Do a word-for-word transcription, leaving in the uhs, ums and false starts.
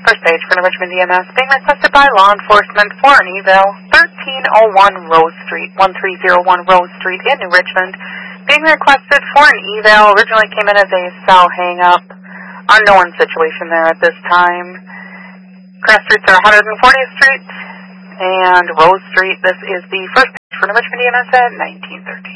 First page for the Richmond E M S being requested by law enforcement for an eval, thirteen oh one Rose Street, one three zero one Rose Street in New Richmond. Being requested for an eval, originally came in as a cell hang-up. Unknown situation there at this time. Cross streets are one fortieth Street and Rose Street. This is the first page for the Richmond E M S at nineteen thirteen.